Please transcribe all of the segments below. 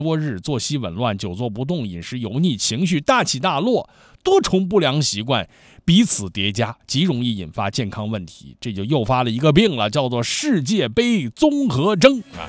多日，作息紊乱，久坐不动，饮食油腻，情绪大起大落，多重不良习惯彼此叠加，极容易引发健康问题，这就诱发了一个病了，叫做世界杯综合征啊。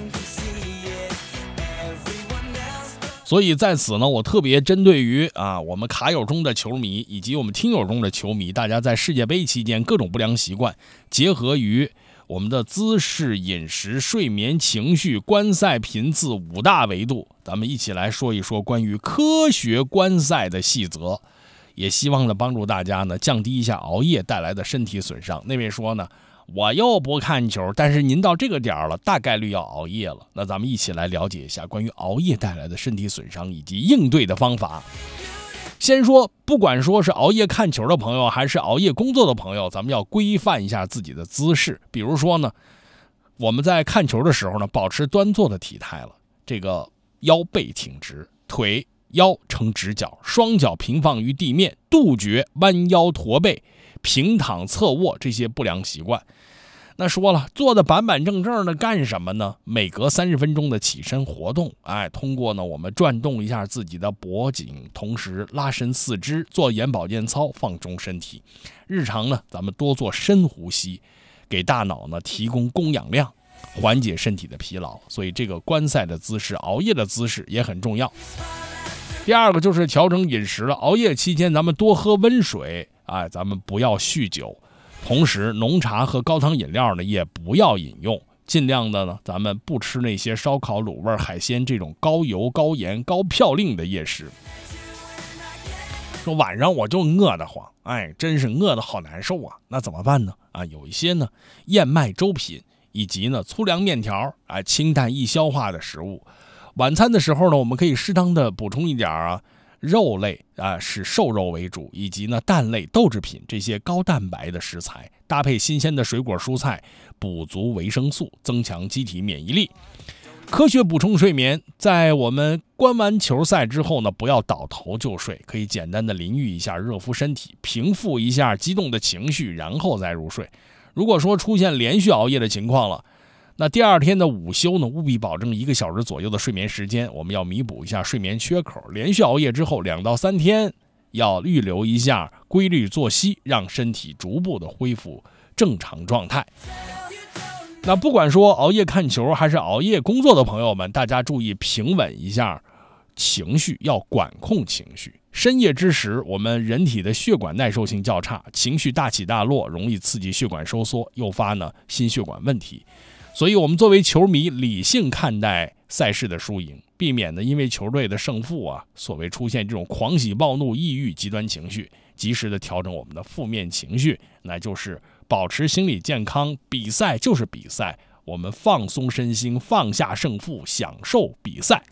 所以在此呢，我特别针对于我们卡友中的球迷以及我们听友中的球迷，大家在世界杯期间各种不良习惯，结合于我们的姿势、饮食、睡眠、情绪、观赛频次5大维度，咱们一起来说一说关于科学观赛的细则，也希望呢帮助大家呢降低一下熬夜带来的身体损伤。那位说呢，我又不看球，但是您到这个点了，大概率要熬夜了。那咱们一起来了解一下关于熬夜带来的身体损伤以及应对的方法。先说，不管说是熬夜看球的朋友，还是熬夜工作的朋友，咱们要规范一下自己的姿势。比如说呢，我们在看球的时候呢，保持端坐的体态了，这个腰背挺直，腿腰呈直角，双脚平放于地面，杜绝弯腰驼背、平躺侧卧这些不良习惯。那说了，坐的板板正正的干什么呢？每隔30分钟的起身活动，通过呢我们转动一下自己的脖颈，同时拉伸四肢，做眼保健操，放松身体。日常呢，咱们多做深呼吸，给大脑呢提供供氧量，缓解身体的疲劳。所以这个观赛的姿势、熬夜的姿势也很重要。第二个就是调整饮食了，熬夜期间咱们多喝温水，咱们不要酗酒。同时浓茶和高糖饮料呢也不要饮用，尽量的呢咱们不吃那些烧烤、卤味、海鲜这种高油、高盐、高嘌呤的夜食。说晚上我就饿得慌，真是饿得好难受啊，那怎么办呢？有一些呢燕麦粥品以及呢粗粮面条，清淡易消化的食物。晚餐的时候呢，我们可以适当的补充一点肉类是瘦肉为主，以及呢蛋类、豆制品这些高蛋白的食材，搭配新鲜的水果蔬菜，补足维生素，增强机体免疫力。科学补充睡眠，在我们观完球赛之后呢，不要倒头就睡，可以简单的淋浴一下，热敷身体，平复一下激动的情绪，然后再入睡。如果说出现连续熬夜的情况了，那第二天的午休呢，务必保证1个小时左右的睡眠时间，我们要弥补一下睡眠缺口。连续熬夜之后2到3天，要预留一下规律作息，让身体逐步的恢复正常状态。那不管说熬夜看球还是熬夜工作的朋友们，大家注意平稳一下情绪，要管控情绪。深夜之时，我们人体的血管耐受性较差，情绪大起大落，容易刺激血管收缩，诱发呢心血管问题。所以我们作为球迷，理性看待赛事的输赢，避免呢因为球队的胜负所谓出现这种狂喜暴怒、抑郁极端情绪，及时的调整我们的负面情绪，那就是保持心理健康。比赛就是比赛，我们放松身心，放下胜负，享受比赛。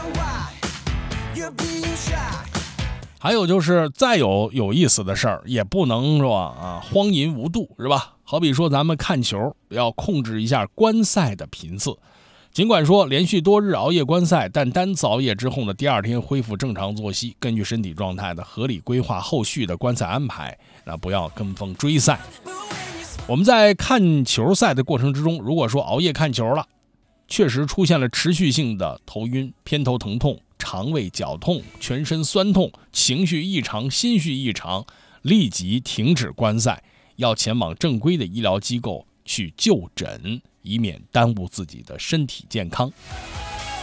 还有就是再有意思的事儿，也不能说荒淫无度，是吧？好比说咱们看球要控制一下观赛的频次，尽管说连续多日熬夜观赛，但单次熬夜之后呢，第二天恢复正常作息，根据身体状态的合理规划后续的观赛安排，那不要跟风追赛。我们在看球赛的过程之中，如果说熬夜看球了，确实出现了持续性的头晕、偏头疼痛、肠胃绞痛、全身酸痛、情绪异常、心绪异常，立即停止观赛，要前往正规的医疗机构去就诊，以免耽误自己的身体健康。